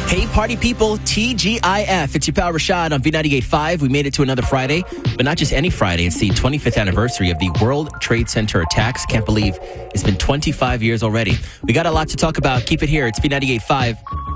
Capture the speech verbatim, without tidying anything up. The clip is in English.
Hey, party people, T G I F. It's your pal Rashad on B ninety-eight point five. We made it to another Friday, but not just any Friday. It's the twenty-fifth anniversary of the World Trade Center attacks. Can't believe it's been twenty-five years already. We got a lot to talk about. Keep it here. It's B ninety-eight point five.